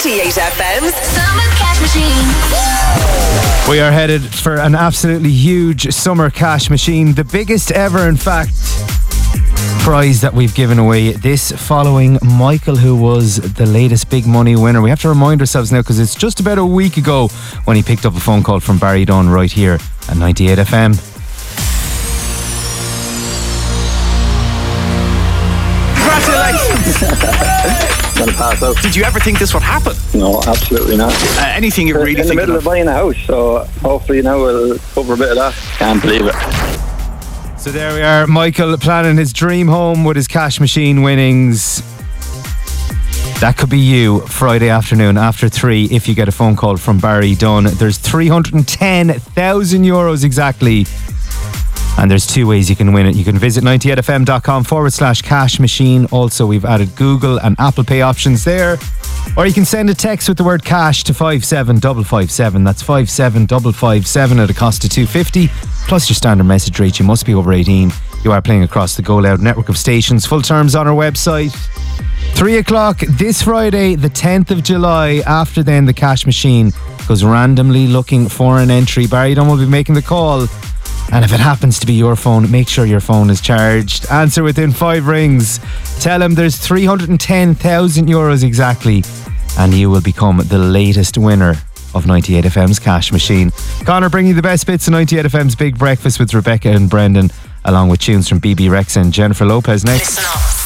98FM's Summer Cash Machine. We are headed for an absolutely huge summer cash machine, the biggest ever, in fact, prize that we've given away. This following Michael, who was the latest big money winner. We have to remind ourselves now because it's just about a week ago when he picked up a phone call from Barry Dunn right here at 98FM. Gonna pass out. Did you ever think this would happen? No, absolutely not. Anything you really in the think middle of buying a house, so hopefully now we'll cover a bit of that. Can't believe it. So there we are, Michael planning his dream home with his cash machine winnings. That could be you Friday afternoon after 3 if you get a phone call from Barry Dunn. There's €310,000 exactly. And there's two ways you can win it. You can visit 98fm.com/cash machine. Also, we've added Google and Apple Pay options there. Or you can send a text with the word cash to 57557. That's 57557 at a cost of $2.50. Plus your standard message rate. You must be over 18. You are playing across the Go Loud network of stations. Full terms on our website. 3 o'clock this Friday, the 10th of July. After then, the cash machine goes randomly looking for an entry. Barry Dunn will be making the call. And if it happens to be your phone, make sure your phone is charged. Answer within 5 rings. Tell him there's €310,000 exactly. And you will become the latest winner of 98FM's cash machine. Connor bringing you the best bits of 98FM's Big Breakfast with Rebecca and Brendan, along with tunes from BB Rexa and Jennifer Lopez next. Listen up.